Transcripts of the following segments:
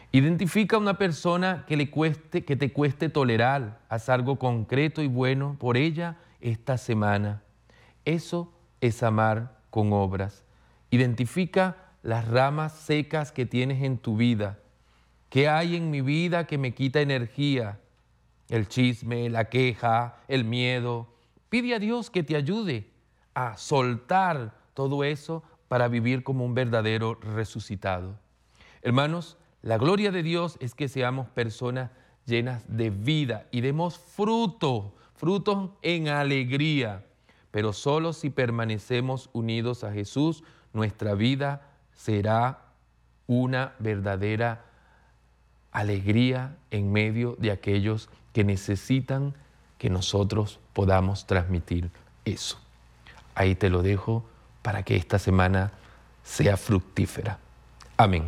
Identifica a una persona que te cueste tolerar. Haz algo concreto y bueno por ella esta semana. Eso es amar con obras. Identifica las ramas secas que tienes en tu vida. ¿Qué hay en mi vida que me quita energía? El chisme, la queja, el miedo. Pide a Dios que te ayude a soltar todo eso para vivir como un verdadero resucitado. Hermanos, la gloria de Dios es que seamos personas llenas de vida y demos frutos en alegría. Pero solo si permanecemos unidos a Jesús, nuestra vida será una verdadera alegría en medio de aquellos que necesitan que nosotros podamos transmitir eso. Ahí te lo dejo para que esta semana sea fructífera. Amén.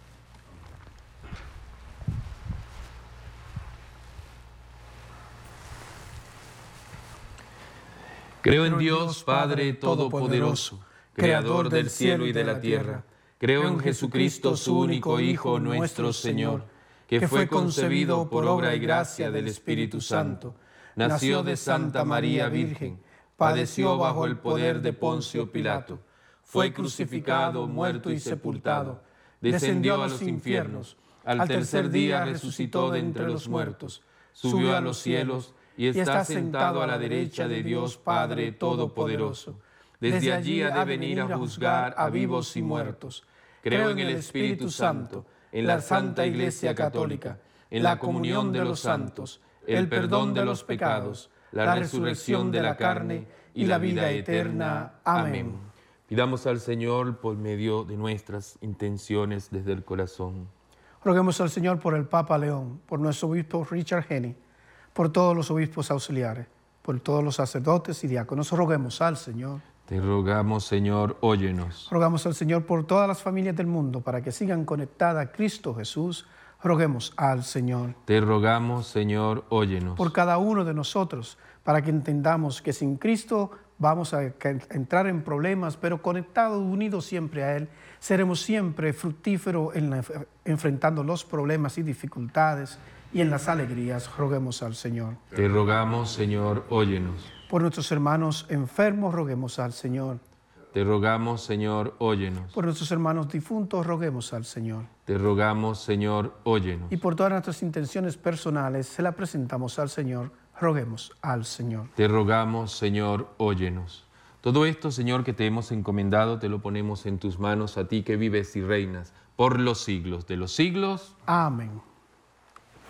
Creo en Dios, Padre Todopoderoso, Creador del cielo y de la tierra. Creo en Jesucristo, su único Hijo, nuestro Señor, que fue concebido por obra y gracia del Espíritu Santo. Nació de Santa María Virgen, padeció bajo el poder de Poncio Pilato, fue crucificado, muerto y sepultado, descendió a los infiernos, al tercer día resucitó de entre los muertos, subió a los cielos y está sentado a la derecha de Dios Padre Todopoderoso. Desde allí ha de venir a juzgar a vivos y muertos. Creo en el Espíritu Santo, en la Santa Iglesia Católica, en la comunión de los santos, el perdón de los pecados, la resurrección de la carne y la vida eterna. Amén. Pidamos al Señor por medio de nuestras intenciones desde el corazón. Roguemos al Señor por el Papa León, por nuestro obispo Richard Henny, por todos los obispos auxiliares, por todos los sacerdotes y diáconos. Roguemos al Señor. Te rogamos, Señor, óyenos. Rogamos al Señor por todas las familias del mundo para que sigan conectadas a Cristo Jesús. Roguemos al Señor. Te rogamos, Señor, óyenos. Por cada uno de nosotros, para que entendamos que sin Cristo vamos a entrar en problemas, pero conectados, unidos siempre a Él, seremos siempre fructíferos enfrentando los problemas y dificultades y en las alegrías. Roguemos al Señor. Te rogamos, Señor, óyenos. Por nuestros hermanos enfermos, roguemos al Señor. Te rogamos, Señor, óyenos. Por nuestros hermanos difuntos, roguemos al Señor. Te rogamos, Señor, óyenos. Y por todas nuestras intenciones personales, se las presentamos al Señor. Roguemos al Señor. Te rogamos, Señor, óyenos. Todo esto, Señor, que te hemos encomendado, te lo ponemos en tus manos, a ti que vives y reinas por los siglos de los siglos. Amén.